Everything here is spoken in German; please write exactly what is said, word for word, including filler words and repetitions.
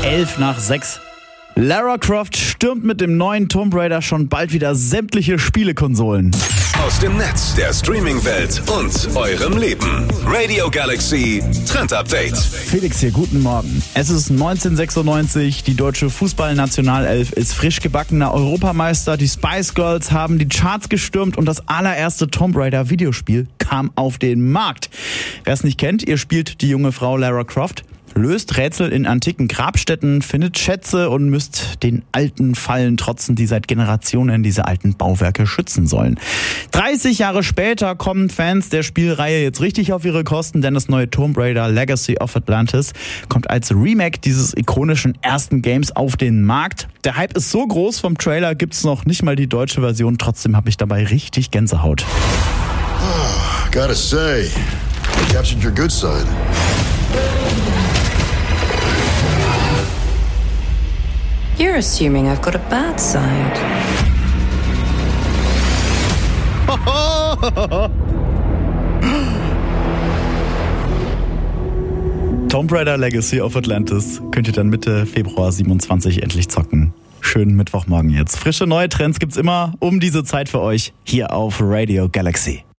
elf nach sechs. Lara Croft stürmt mit dem neuen Tomb Raider schon bald wieder sämtliche Spielekonsolen. Aus dem Netz, der Streaming-Welt und eurem Leben. Radio Galaxy Trend Update. Felix hier, guten Morgen. Es ist neunzehnhundertsechsundneunzig, die deutsche Fußballnationalelf ist frisch gebackener Europameister, die Spice Girls haben die Charts gestürmt und das allererste Tomb Raider Videospiel kam auf den Markt. Wer es nicht kennt, ihr spielt die junge Frau Lara Croft, löst Rätsel in antiken Grabstätten, findet Schätze und müsst den alten Fallen trotzen, die seit Generationen diese alten Bauwerke schützen sollen. dreißig Jahre später kommen Fans der Spielreihe jetzt richtig auf ihre Kosten, denn das neue Tomb Raider Legacy of Atlantis kommt als Remake dieses ikonischen ersten Games auf den Markt. Der Hype ist so groß, vom Trailer gibt's noch nicht mal die deutsche Version, trotzdem habe ich dabei richtig Gänsehaut. Oh, gotta say, you captured your good side. You're assuming I've got a bad side. Tomb Raider Legacy of Atlantis könnt ihr dann Mitte Februar siebenundzwanzig endlich zocken. Schönen Mittwochmorgen jetzt. Frische neue Trends gibt's immer um diese Zeit für euch hier auf Radio Galaxy.